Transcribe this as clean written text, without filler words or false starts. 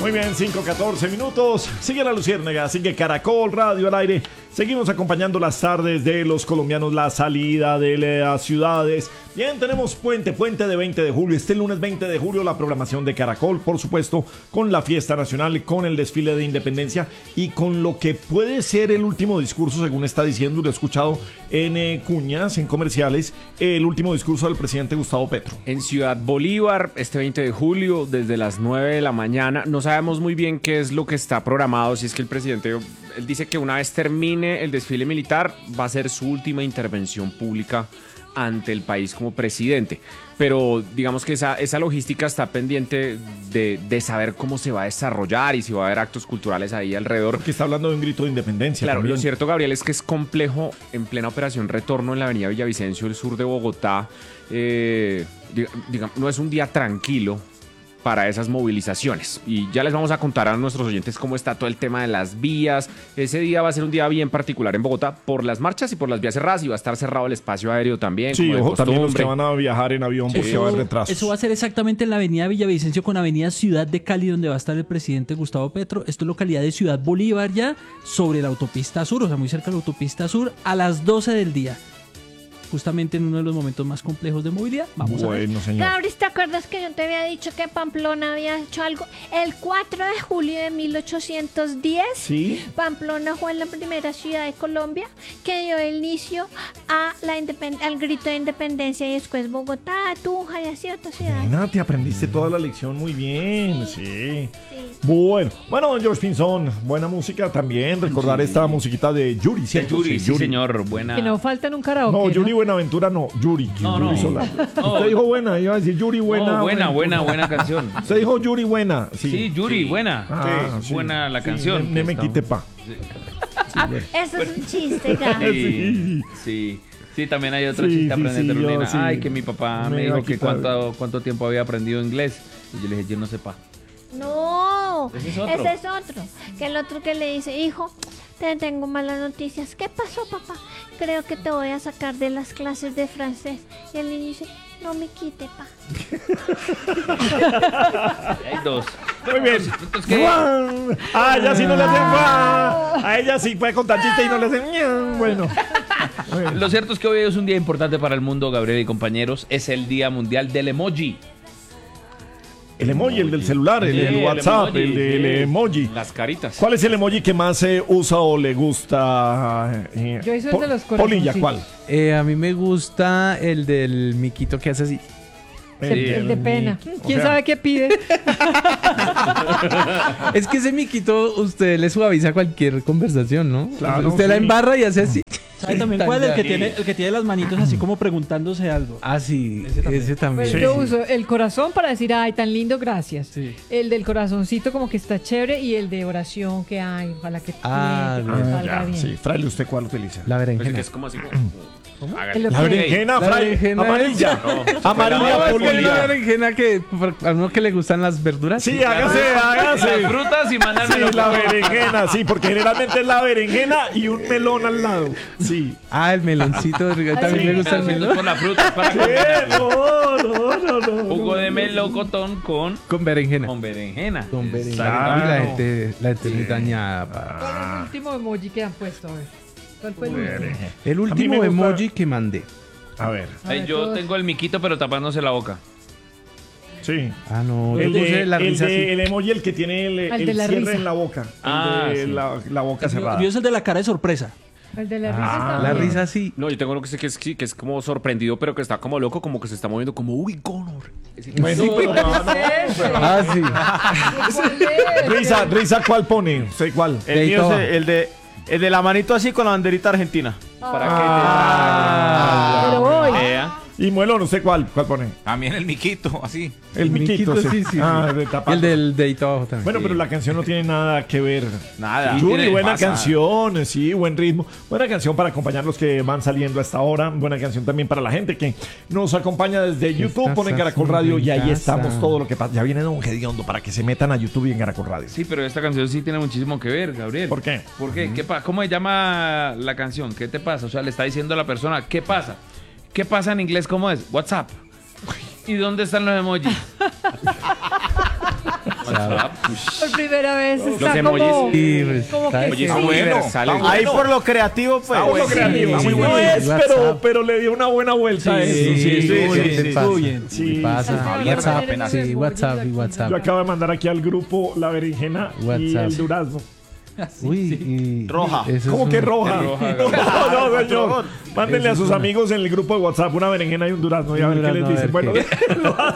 Muy bien, 5:14 minutos. Sigue la Luciérnaga, sigue Caracol Radio al aire. Seguimos acompañando las tardes de los colombianos, la salida de las ciudades. Bien, tenemos puente de 20 de julio. Este lunes 20 de julio la programación de Caracol, por supuesto, con la fiesta nacional, con el desfile de independencia y con lo que puede ser el último discurso, según está diciendo, lo he escuchado en cuñas, en comerciales, el último discurso del presidente Gustavo Petro. En Ciudad Bolívar, este 20 de julio, desde las 9 de la mañana. No sabemos muy bien qué es lo que está programado, si es que el presidente, él dice que una vez termine el desfile militar, va a ser su última intervención pública ante el país como presidente. Pero digamos que esa logística está pendiente de saber cómo se va a desarrollar y si va a haber actos culturales ahí alrededor. Porque está hablando de un grito de independencia. Claro, también. lo cierto, Gabriel, es que es complejo en plena operación retorno en la avenida Villavicencio, el sur de Bogotá. No es un día tranquilo para esas movilizaciones. Y ya les vamos a contar a nuestros oyentes cómo está todo el tema de las vías. Ese día va a ser un día bien particular en Bogotá por las marchas y por las vías cerradas, y va a estar cerrado el espacio aéreo también. Sí, como ojo, también los que costumbre. van a viajar en avión porque va a haber retrasos. Eso va a ser exactamente en la avenida Villavicencio con avenida Ciudad de Cali, donde va a estar el presidente Gustavo Petro. Esto es localidad de Ciudad Bolívar, ya sobre la autopista sur, o sea, muy cerca de la autopista sur, a las 12 del día. Justamente en uno de los momentos más complejos de movilidad. Vamos a ver. Bueno, señor. Gabriel, ¿te acuerdas que yo te había dicho que Pamplona había hecho algo? El 4 de julio de 1810, Sí. Pamplona fue la primera ciudad de Colombia que dio inicio a al grito de independencia, y después Bogotá, Tunja y así otras ciudades. Nena, te aprendiste toda la lección muy bien. Sí. Sí. Bueno, don George Pinzón, buena música también. Recordar esta musiquita de Yuri, ¿cierto? Yuri, sí, señor, buena. Que no falta en un karaoke. No, Yuri ¿no? Buenaventura no, Yuri. No, Yuri no. Solar. No. Usted dijo buena, iba a decir Yuri buena. No, buena canción. Usted dijo Yuri buena. Sí, Sí, Yuri, buena. Ah, Sí, sí. buena la Sí, canción. me quite pa. Eso es un chiste, Gabriel. Sí, también hay otro Sí, chiste sí, aprendiendo sí, rutina. yo sí. Ay, que mi papá Me me iba dijo a que quitar. cuánto tiempo había aprendido inglés. Y yo le dije, yo no sé pa. No, Ese es otro. ese es otro. Que el otro que le dice, hijo, te tengo malas noticias. ¿Qué pasó, papá? Creo que te voy a sacar de las clases de francés. Y el niño dice, no me quite, pa. Hay dos. Muy bien. Entonces, ¿qué? ¡Guau! Ah, ya sí no le hacen guau. A ella sí puede contar chiste y no le hacen miau. Bueno. Lo cierto es que hoy es un día importante para el mundo, Gabriel y compañeros. Es el Día Mundial del Emoji. El emoji, el del celular, el Sí, del el WhatsApp, emoji, el del sí. emoji. Las caritas. ¿Cuál es el emoji que más se usa o le gusta? Yo hice el de los Polilla, corazoncitos. ¿cuál? A mí me gusta el del miquito que hace así. El de pena. O ¿Quién sea, sabe qué pide? Es que ese miquito usted le suaviza cualquier conversación, ¿no? Claro, Usted la sí. embarra y hace así. ¿Sabe también cuál? El que tiene las manitos así como preguntándose algo. Ah, sí, ese Pues también. yo uso el corazón para decir, ay, tan lindo, gracias. Sí. El del corazoncito como que está chévere, y el de oración que hay, ojalá que, Ah, que no, salga Ya, bien. sí. Fraile, ¿usted cuál utiliza? La Pues berenjena. que es como así como... El de La pena. berenjena, La Fraile. berenjena Amarilla. No, Amarilla, es que hay una polilla. berenjena que a uno que le gustan las verduras. Sí, hágase. Las frutas y mandarme Sí, la berenjena, sí, porque generalmente es la berenjena y un melón al lado. Sí. Ah, el meloncito. También me gusta el melón. Con la fruta es para ¿Qué? combinarlo. No. Jugo de melocotón con Con berenjena. berenjena. Con berenjena. Claro. Y la gente muy dañada. pa. ¿Cuál es el último emoji que han puesto? A ver. ¿Cuál fue el último? El A mí último me gusta- emoji que mandé. A ver, A ver, Yo todos. tengo el miquito pero tapándose la boca. sí. Ah, no. El, Yo puse de, la el, risa de- así. el emoji, el que tiene el de la cierre risa. en la boca. Ah, El de sí. la boca cerrada. Yo es el de la cara de sorpresa. El de la risa está La bien. risa así. No, yo tengo uno que es como sorprendido, pero que está como loco, como que se está moviendo como, uy, Connor. Bueno, pero no, Ese. Ah, sí. ¿Cuál es? Risa, ¿cuál pone? ¿Usted cuál? El mío es el de la manito así con la banderita argentina. Ah, Pero voy. Y Muelón, ¿usted cuál pone? También el miquito, así. El miquito, sí, sí. Ah, de tapado. El del dedito abajo también. Bueno, pero la canción no tiene nada que ver. Nada. Yuri, Tiene- buena pasa. canción, sí, buen ritmo. Buena canción para acompañar los que van saliendo a esta hora. Buena canción también para la gente que nos acompaña desde YouTube. Ponen Caracol Radio y ahí estamos todo lo que pasa. Ya viene Don Gediondo para que se metan a YouTube y en Caracol Radio. Sí, pero esta canción sí tiene muchísimo que ver, Gabriel. ¿Por qué? ¿Por qué? ¿Cómo se llama la canción? ¿Qué te pasa? O sea, le está diciendo a la persona, ¿qué pasa? ¿Qué pasa en inglés? ¿Cómo es? WhatsApp. ¿Y dónde están los emojis? WhatsApp. Por primera vez Los está emojis. como... Sí, pues, como está- que Oye, sí. está bueno. universales. Está Ahí bueno. por lo creativo, pues. Está bueno. Creativo, sí, muy bueno sí, es, WhatsApp. pero le dio una buena vuelta a eso. estuvo bien, sí, estuvo sí. bien. Sí. Pasa. Bien, WhatsApp, apenas. sí, WhatsApp y WhatsApp. Yo acabo de mandar aquí al grupo la berenjena y WhatsApp. el durazno. Uy, y Roja. eso es ¿Cómo un- que roja? Roja, No, no, señor. Mándenle a Eso sus es una- amigos en el grupo de WhatsApp una berenjena y un durazno y a ver qué les durazno, a dicen. ver Bueno,